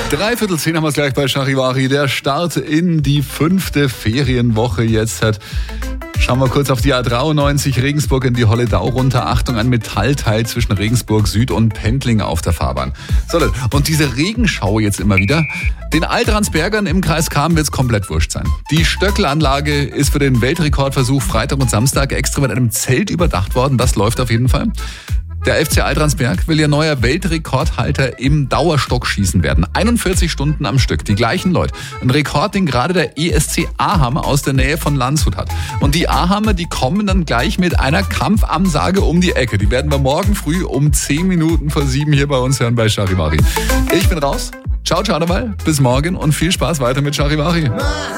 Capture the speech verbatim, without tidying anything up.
Dreiviertel zehn haben wir es gleich bei Charivari. Der Start in die fünfte Ferienwoche jetzt hat. Schauen wir kurz auf die A dreiundneunzig Regensburg in die Holledau runter. Achtung, ein Metallteil zwischen Regensburg Süd und Pendling auf der Fahrbahn. So, und diese Regenschau jetzt immer wieder. Den Altransbergern im Kreis Cham wird es komplett wurscht sein. Die Stöckelanlage ist für den Weltrekordversuch Freitag und Samstag extra mit einem Zelt überdacht worden. Das läuft auf jeden Fall. Der F C Altransberg will ja neuer Weltrekordhalter im Dauerstockschießen werden. einundvierzig Stunden am Stück, die gleichen Leute. Ein Rekord, den gerade der E S C Ahammer aus der Nähe von Landshut hat. Und die Ahammer, die kommen dann gleich mit einer Kampfansage um die Ecke. Die werden wir morgen früh um zehn Minuten vor sieben hier bei uns hören bei Charivari. Ich bin raus. Ciao, ciao dabei. Bis morgen und viel Spaß weiter mit Charivari.